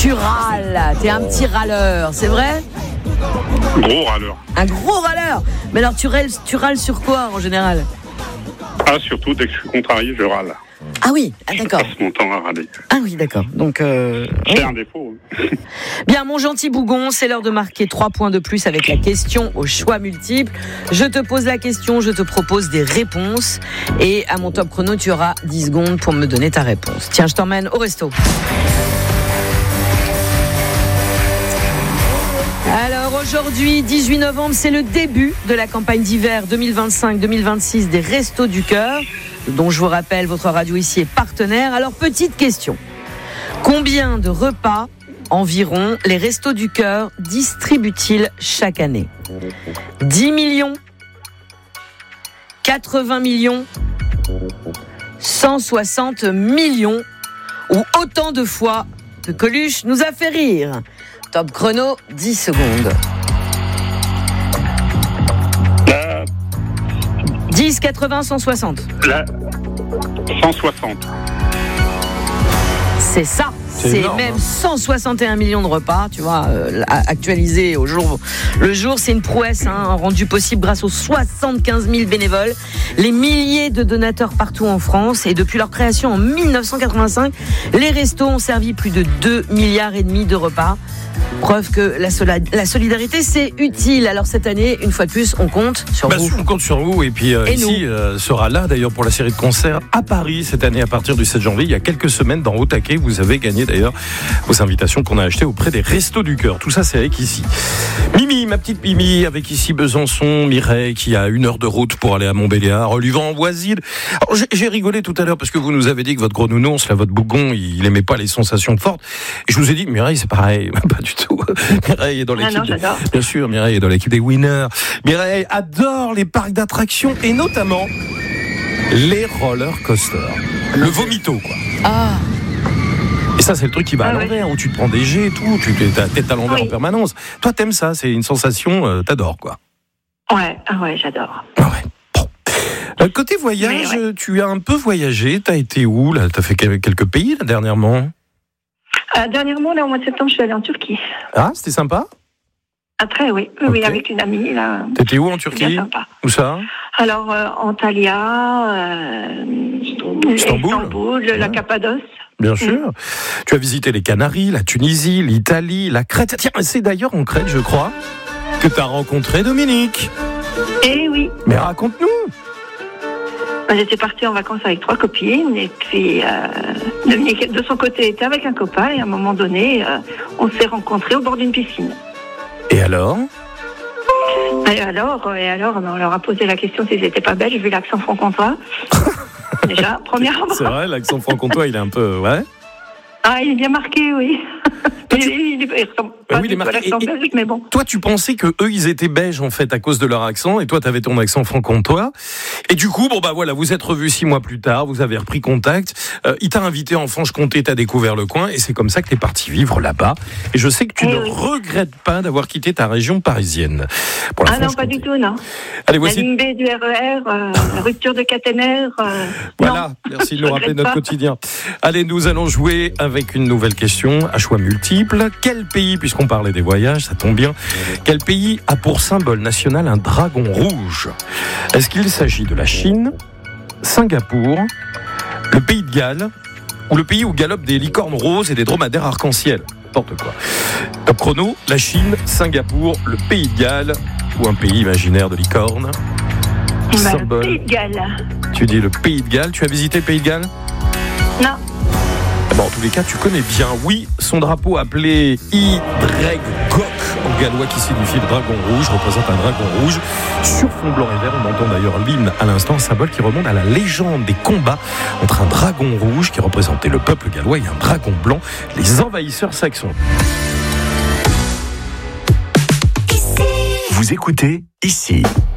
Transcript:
Tu râles, t'es un petit râleur, c'est vrai ? Gros râleur. Un gros râleur. Mais alors tu râles sur quoi en général ? Ah, surtout dès que je suis contrarié, je râle. Ah oui, d'accord. Je passe mon temps à râler. Ah oui, d'accord. Donc, C'est un défaut. Bien, mon gentil Bougon, c'est l'heure de marquer 3 points de plus avec la question au choix multiple. Je te pose la question, je te propose des réponses. Et à mon top chrono, tu auras 10 secondes pour me donner ta réponse. Tiens, je t'emmène au resto. Alors aujourd'hui, 18 novembre, c'est le début de la campagne d'hiver 2025-2026 des Restos du Cœur, dont je vous rappelle, votre radio ici est partenaire. Alors, petite question. Combien de repas environ les Restos du Cœur distribuent-ils chaque année ? 10 millions ? 80 millions ? 160 millions ? Ou autant de fois que Coluche nous a fait rire ? Top chrono, 10 secondes. 10, 80, 160. 160. C'est ça. C'est énorme, même 161 millions de repas, tu vois, actualisés au jour le jour. C'est une prouesse, rendue possible grâce aux 75 000 bénévoles, les milliers de donateurs partout en France. Et depuis leur création en 1985, les restos ont servi plus de 2,5 milliards de repas. Preuve que la solidarité, c'est utile. Alors cette année, une fois de plus, on compte sur vous. On compte sur vous. Et puis ici sera là d'ailleurs pour la série de concerts à Paris cette année à partir du 7 janvier. Il y a quelques semaines dans Au Taquet, vous avez gagné d'ailleurs vos invitations qu'on a achetées auprès des Restos du Cœur. Tout ça, c'est avec ici. Mimi, ma petite Mimi, avec ici Besançon, Mireille qui a 1 heure de route pour aller à Montbéliard, Luvent-Voisine. Alors j'ai rigolé tout à l'heure parce que vous nous avez dit que votre gros nounours, là, votre Bougon, il aimait pas les sensations fortes. Et je vous ai dit, Mireille, c'est pareil, pas du tout. Mireille est dans l'équipe. J'adore. Bien sûr, Mireille est dans l'équipe des winners. Mireille adore les parcs d'attractions et notamment les roller coasters. Le vomito, quoi. Ah, Et ça, c'est le truc qui va à l'envers, où tu te prends des jets et tout, tu t'es ta tête à l'envers en permanence. Toi, t'aimes ça, c'est une sensation, t'adores, quoi. Ouais, j'adore. Ah ouais. Bon. Côté voyage, tu as un peu voyagé. T'as été où, là ? T'as fait quelques pays, là, dernièrement ? Dernièrement, là, au mois de septembre, je suis allée en Turquie. Ah, c'était sympa ? Après, oui, Ok. avec une amie. Là. T'étais où en Bien Turquie ? sympa. Où ça ? Alors, Antalya, Istanbul, la Cappadoce. Bien sûr. Tu as visité les Canaries, la Tunisie, l'Italie, la Crète. Tiens, c'est d'ailleurs en Crète, je crois, que tu as rencontré Dominique. Eh oui. Mais raconte-nous. J'étais partie en vacances avec 3 copines et puis Dominique, de son côté, était avec un copain et à un moment donné, on s'est rencontrés au bord d'une piscine. Et alors ? Et alors, on leur a posé la question s'ils n'étaient pas belges, vu l'accent franc-comtois. Déjà, premièrement. C'est vrai, l'accent franc-comtois, il est un peu... Ouais. Ah, il est bien marqué, oui. Il ressemble pas du tout à l'accent belge, mais bon. Toi, tu pensais que eux, ils étaient belges, en fait, à cause de leur accent, et toi, tu avais ton accent franc-comtois. Et du coup, vous êtes revus 6 mois plus tard, vous avez repris contact. Il t'a invité en Franche-Comté, t'as découvert le coin, et c'est comme ça que t'es parti vivre là-bas. Et je sais que tu ne regrettes pas d'avoir quitté ta région parisienne. Pour la non, pas du tout, non. Allez, voici. La ligne B du RER, la rupture de caténaire. Voilà, non. merci de nous rappeler notre quotidien. Allez, nous allons jouer avec une nouvelle question à choix multiples. Quel pays, puisqu'on parlait des voyages, ça tombe bien, quel pays a pour symbole national un dragon rouge ? Est-ce qu'il s'agit de la Chine, Singapour, le pays de Galles ou le pays où galopent des licornes roses et des dromadaires arc-en-ciel ? N'importe quoi. Top chrono, la Chine, Singapour, le pays de Galles ou un pays imaginaire de licornes ? Le pays de Galles. Tu dis le pays de Galles. Tu as visité le pays de Galles ? Non. Bon, en tous les cas, tu connais bien. Oui, son drapeau appelé Y-Gok en gallois qui signifie le dragon rouge, représente un dragon rouge. Sur fond blanc et vert, on entend d'ailleurs l'hymne à l'instant, un symbole qui remonte à la légende des combats entre un dragon rouge qui représentait le peuple gallois et un dragon blanc, les envahisseurs saxons. Vous écoutez ici.